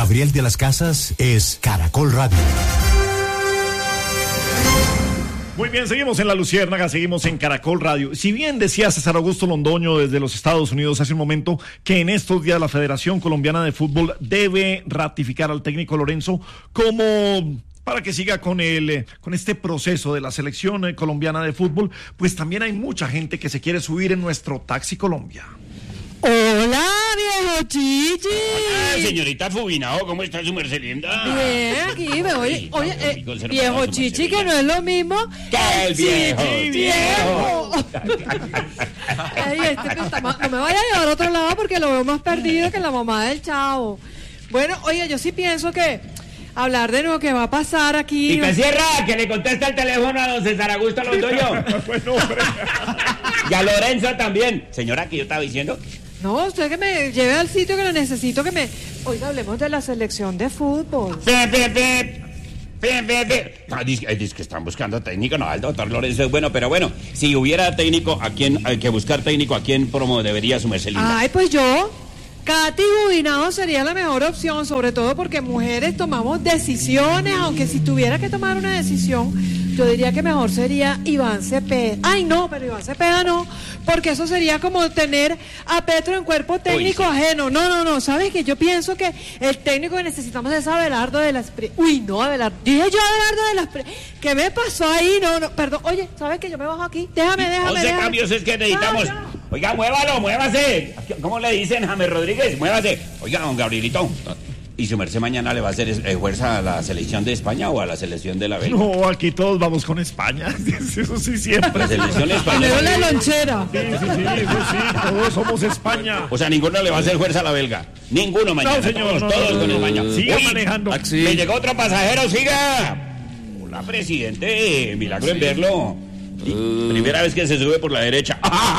Gabriel de las Casas es Caracol Radio. Muy bien, seguimos en La Luciérnaga, seguimos en Caracol Radio. Si bien decía César Augusto Londoño desde los Estados Unidos hace un momento que en estos días la Federación Colombiana de Fútbol debe ratificar al técnico Lorenzo como para que siga con este proceso de la selección colombiana de fútbol, pues también hay mucha gente que se quiere subir en nuestro Taxi Colombia. Hola, viejo Chichi. Hola, señorita Fubinao, ¿cómo está su merced linda? Bien, aquí me oye, viejo Chichi, que no es lo mismo que el viejo. Ay, no me vaya a llevar a otro lado porque lo veo más perdido que la mamá del Chavo. Bueno, oye, yo sí pienso que hablar de lo que va a pasar aquí. Y te cierra, que le contesta el teléfono a don César Augusto Londoño. Bueno, hombre. Y a Lorenzo también. Señora, ¿qué yo estaba diciendo? No, usted que me lleve al sitio que lo necesito, Oiga, hablemos de la selección de fútbol. Dice que están buscando técnico. No, el doctor Lorenzo es bueno, pero bueno, si hubiera técnico, hay que buscar técnico, ¿a quién debería su merced linda? Ay, pues yo. Katy Budinado sería la mejor opción, sobre todo porque mujeres tomamos decisiones, aunque si tuviera que tomar una decisión, yo diría que mejor sería Iván Cepeda. Ay, no, pero Iván Cepeda no, porque eso sería como tener a Petro en cuerpo técnico ajeno. No, ¿sabes qué? Yo pienso que el técnico que necesitamos es Abelardo de las Pri... Uy, no, Abelardo. Dije yo Abelardo de las Pri... ¿Qué me pasó ahí? No, perdón. Oye, ¿sabes qué? Yo me bajo aquí. Déjame. 11 cambios es que necesitamos. Oiga, muévase. ¿Cómo le dicen, James Rodríguez? Muévase. Oiga, don Gabrielito. ¿Y su merced mañana le va a hacer fuerza a la selección de España o a la selección de la Belga? No, aquí todos vamos con España. Eso sí, siempre. La selección española. La lonchera. Sí, eso sí, todos somos España. O sea, ninguno le va a hacer fuerza a la belga. Ninguno mañana. No, señor. Todos con España. Siga manejando. Me llegó otro pasajero, siga. Hola, presidente. Milagro en verlo. Primera vez que se sube por la derecha.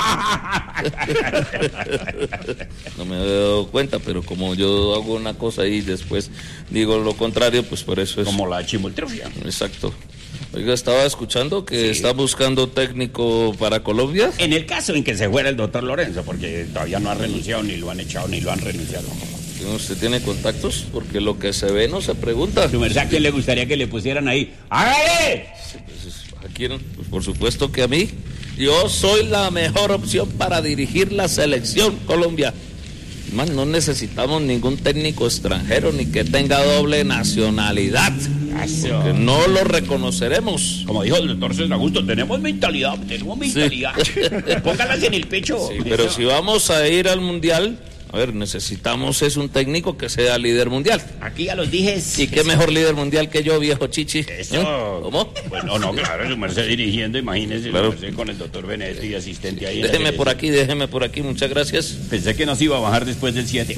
No me he dado cuenta, pero como yo hago una cosa y después digo lo contrario, pues por eso es... Como la chimoltrofia. Exacto. Oiga, estaba escuchando que está buscando técnico para Colombia. En el caso en que se fuera el doctor Lorenzo, porque todavía no ha renunciado, ni lo han echado, ni lo han renunciado. ¿Usted tiene contactos? Porque lo que se ve no se pregunta. Su merced, ¿a quién le gustaría que le pusieran ahí? ¡Hágale! Sí, pues, ¿a quién? Pues por supuesto que a mí. Yo soy la mejor opción para dirigir la selección Colombia. Man, no necesitamos ningún técnico extranjero ni que tenga doble nacionalidad. Porque no lo reconoceremos. Como dijo el doctor César Augusto, tenemos mentalidad. Sí. Póngalas en el pecho. Sí, pero si vamos a ir al mundial, a ver, necesitamos un técnico que sea líder mundial. Aquí ya los dije. ¿Y qué mejor líder mundial que yo, viejo Chichi? Eso. ¿Cómo? Pues no, claro, su merced dirigiendo, imagínese, claro. Su merced con el doctor Benedetti, asistente ahí. Déjeme por aquí, muchas gracias. Pensé que nos iba a bajar después del 7.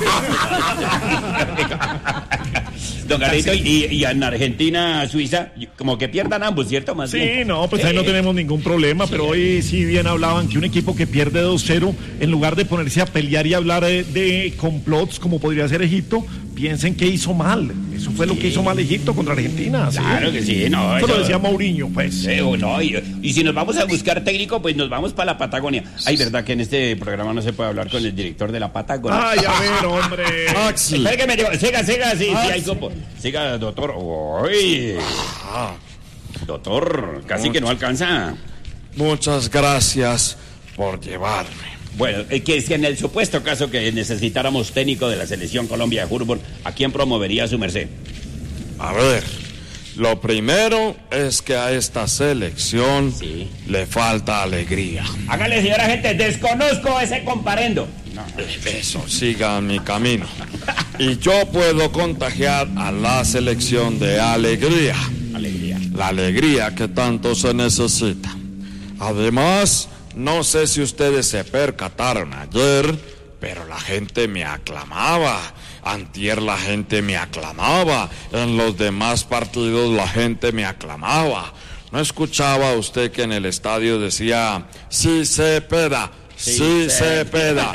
Don Garito, y en Argentina, Suiza, como que pierdan ambos, ¿cierto? Más bien. No, pues ahí no tenemos ningún problema, pero hoy sí bien hablaban que un equipo que pierde 2-0, en lugar de ponerse a pelear y hablar de complots, como podría ser Egipto, piensen que hizo mal. Eso fue lo que hizo mal Egipto contra Argentina. Claro que sí, no. Eso lo decía Mourinho, pues. Y si nos vamos a buscar técnico, pues nos vamos para la Patagonia. Ay, ¿verdad que en este programa no se puede hablar con el director de la Patagonia? Ay, a ver, hombre. Espera que me digo, siga, sí, hay copo. Siga, doctor. Uy. Doctor, casi que no alcanza. Muchas gracias por llevarme. Bueno, que es que en el supuesto caso que necesitáramos técnico de la selección Colombia de fútbol, ¿a quién promovería su merced? A ver, lo primero es que a esta selección le falta alegría. Hágale, señora gente, desconozco ese comparendo. Eso, siga mi camino. Y yo puedo contagiar a la selección de alegría. La alegría que tanto se necesita. Además, no sé si ustedes se percataron ayer, pero la gente me aclamaba. Antier la gente me aclamaba. En los demás partidos la gente me aclamaba. ¿No escuchaba usted que en el estadio decía, sí Cepeda? Sí Cepeda.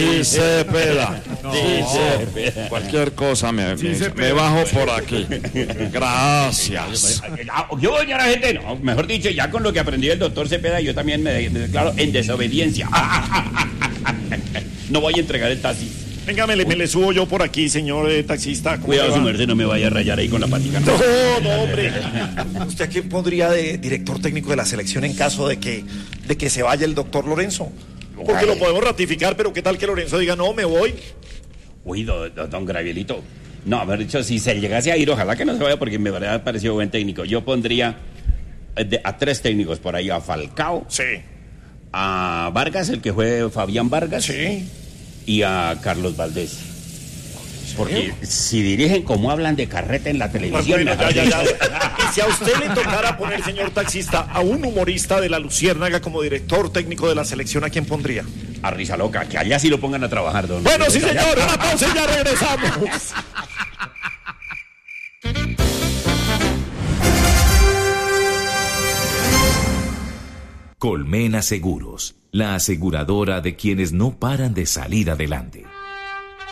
Cualquier cosa me bajo por aquí. Gracias. Yo, señora gente, no, mejor dicho, ya con lo que aprendí del doctor Cepeda, yo también me declaro en desobediencia. No voy a entregar el taxi. Venga, me le subo yo por aquí, señor taxista. ¿Cómo Cuidado, le su va? merced, no me vaya a rayar ahí con la patica. No, hombre. ¿Usted a quién pondría de director técnico de la selección en caso de que se vaya el doctor Lorenzo? Porque lo podemos ratificar, pero ¿qué tal que Lorenzo diga, no, me voy? Uy, don Gravielito. No, mejor dicho, si se llegase a ir, ojalá que no se vaya porque en verdad ha parecido buen técnico. Yo pondría a 3 técnicos por ahí, a Falcao, Sí. a Vargas, el que fue Fabián Vargas, Sí. y a Carlos Valdés. Porque si dirigen como hablan de carreta en la televisión... Bueno, mejor ya. dicho. Y si a usted le tocara poner, señor taxista, a un humorista de la Luciérnaga como director técnico de la selección, ¿a quién pondría? A Risa Loca, que allá sí lo pongan a trabajar, don. Bueno, sí, señor, una pausa y ya regresamos. Colmena Seguros, la aseguradora de quienes no paran de salir adelante.